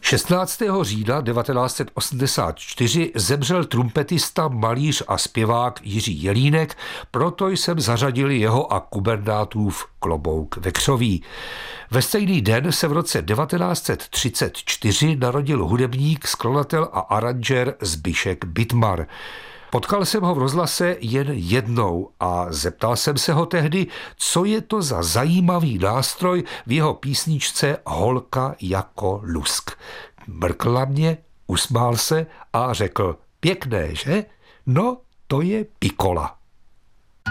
16. října 1984 zemřel trumpetista, malíř a zpěvák Jiří Jelínek, proto jsem zařadil jeho a Kubernátův Klobouk vekřový. Ve stejný den se v roce 1934 narodil hudebník, skladatel a aranžér Zbyšek Bytmar. Potkal jsem ho v rozhlase jen jednou a zeptal jsem se ho tehdy, co je to za zajímavý nástroj v jeho písničce Holka jako lusk. Mrkl na mě, usmál se a řekl, pěkné, že? No, to je pikola.